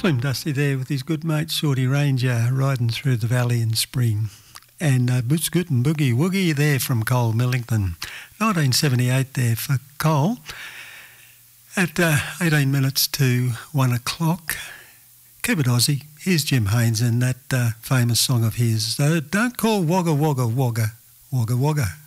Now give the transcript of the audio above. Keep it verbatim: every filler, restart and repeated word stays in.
Slim Dusty there with his good mate Shorty Ranger riding through the valley in spring. And uh, Boots Good and Boogie Woogie there from Cole Millington. nineteen seventy-eight there for Cole. At uh, eighteen minutes to one o'clock, keep it Aussie. Here's Jim Haynes and that uh, famous song of his, uh, Don't Call Wagga Wagga Wagga Wagga Wagga.